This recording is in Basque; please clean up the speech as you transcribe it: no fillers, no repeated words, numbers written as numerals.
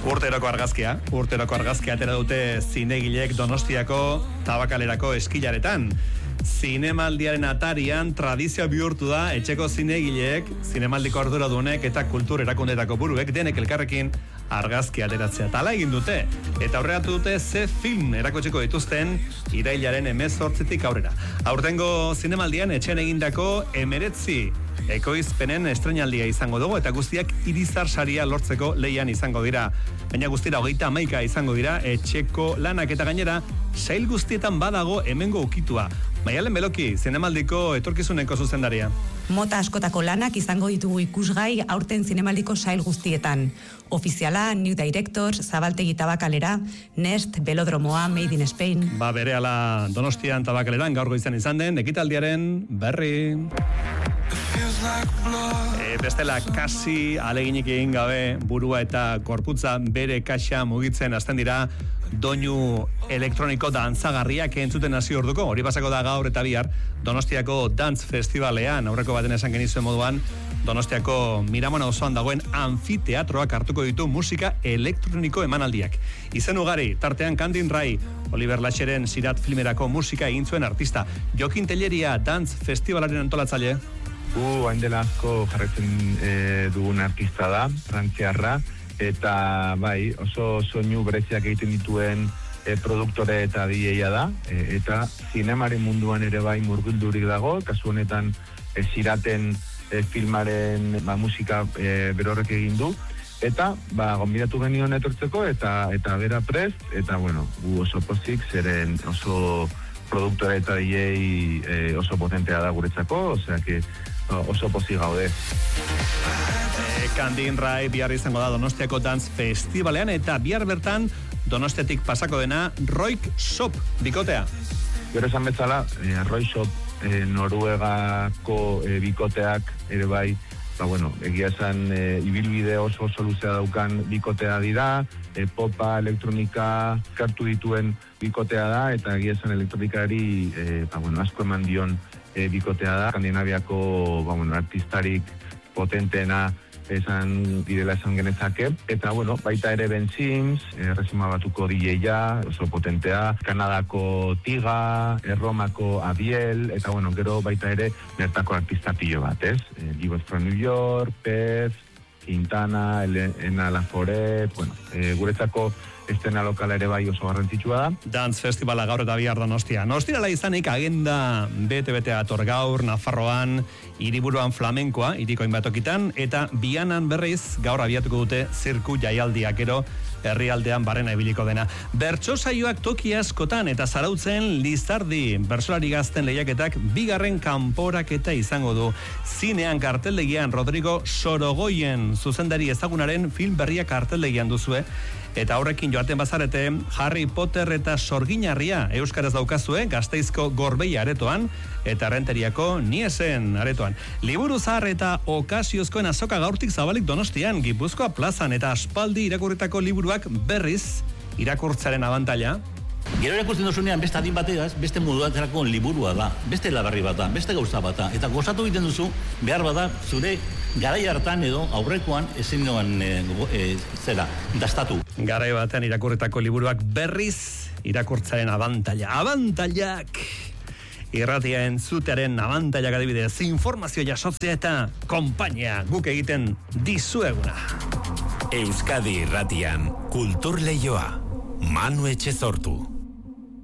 Urteroko argazkia atera dute zinegilek Donostiako Tabakalerako eskilaretan. Zinemaldiaren atarian tradizio bihurtu da etxeko zinegileek, zinemaldiko arduradunek eta kultur erakundetako buruek denek elkarrekin argazki ateratzea. Tala egin dute, eta aurreratu dute ze film erakotzeko dituzten irailaren 18 aurrera. Aurtengo zinemaldian etxean egindako 19 ekoizpenen estreinaldia izango dugu, eta guztiak Irizar saria lortzeko lehian izango dira. Baina guztira 31 izango dira etxeko lanak, eta gainera sail guztietan badago hemengo ukitua. Maialen Beloki, zinemaldiko etorkizuneko zuzendaria. Mota askotako lanak izango ditugu ikusgai aurten zinemaldiko sail guztietan. Ofiziala, New Directors, Zabaltegi Tabakalera, Nest, Belodromoa, Made in Spain. Berehala Donostian Tabakaleran gaur goizan izan den ekitaldiaren berri. Bestela kasi aleginik egin gabe burua eta gorputza bere kaxa mugitzen hasten dira doinu elektroniko dantzagarriak entzuten hasi orduko. Hori pasako da gaur eta bihar Donostiako Dance Festivalean, aurreko baten esan genizuen moduan, Donostiako Miramona osoan dagoen anfiteatroak hartuko ditu musika elektroniko emanaldiak. Izen ugari, tartean Kandin Rai, Oliver Lacheren Sirat filmerako musika egin zuen artista. Jokin Telleria Dance Festivalaren antolatzaile. Hain dela asko jarretzen dugun artista da, frantziarra, eta bai, oso soinu bereziak egiten dituen produktore eta DJ-a da, eta zinemaren munduan ere bai murgildurik dago, kasu honetan Siraten filmaren musika berorrek egin du, eta gonbidatu genion etortzeko, eta bera prest, eta bueno, gu oso pozik, zeren oso produktore eta DJ oso potentea da guretzako, osea que oso pozik gaude. Kandin Rai bihar izango da Donostiako Dance Festivalean, eta bihar bertan Donostiatik pasako dena Roik Shop bikotea. Gero esan bezala, Roik Shop Noruegako bikoteak ere bai, egia esan ibilbide oso luzea daukan bikotea dira, popa, elektronika kartu dituen bikotea da, eta egia esan elektronikari asko eman dion bikotea da. Skandinaviako artistarik potenteena direla esan genezake, eta baita ere Ben Sims, Erresuma Batuko DJ-a, oso potentea, Kanadako Tiga, Erromako Abiel, eta gero baita ere bertako artista pilo bat, ez? Livos from New York, Pez, Quintana, Elena Laforet, guretzako estena lokala ere bai oso garrantzitsua da. Dance Festivala gaur eta bihar Donostian. Ostirala izanik agenda bete ator gaur, Nafarroan, hiriburuan flamenkoa, hiriko hainbatokitan, eta Bianan berriz gaur abiatuko dute zirku jaialdiak, gero herrialdean barrena ibiliko dena. Bertso saioak toki askotan eta Zarautzen Lizardi bertsolari gazten lehiaketak bigarren kanporaketa izango du. Zinean karteldegian Rodrigo Sorogoyen zuzendari ezagunaren film berria karteldegian duzue, eta horrekin joaten bazarete Harry Potter eta Sorginarria euskaraz daukazue Gasteizko Gorbeia aretoan eta Renteriako Niesen aretoan. Liburu zahar eta okasiozkoen azoka gaurtik zabalik Donostian, Gipuzkoa plazan, eta aspaldi irakurritako liburuak berriz irakurtzaren abantaila. Gero irakurtzen duzunean beste adin bategaz, beste moduatzerako liburua da, beste labarri bat da, beste gauza bat da, eta gozatu egiten duzu, behar bada, zure garai hartan edo aurrekoan ezin noan dastatu. Garai batean irakurritako liburuak berriz irakurtzaren abantaila. Abantailak! Irratia entzutearen abantailak adibidez, informazio jasotzea eta konpainia guk egiten dizueguna. Euskadi Irratian, Kultur Leioa, Manu Etxezortu.